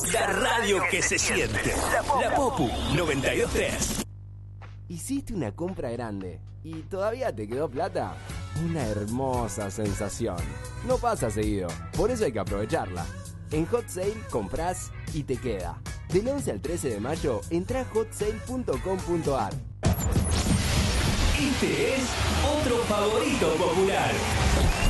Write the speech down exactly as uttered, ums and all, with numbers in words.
La radio que se siente. La Popu noventa y dos tres. Hiciste una compra grande y todavía te quedó plata. Una hermosa sensación. No pasa seguido, por eso hay que aprovecharla. En Hot Sale comprás y te queda. Del once al trece de mayo, entra a hot sale punto com punto a r. Este es otro favorito popular.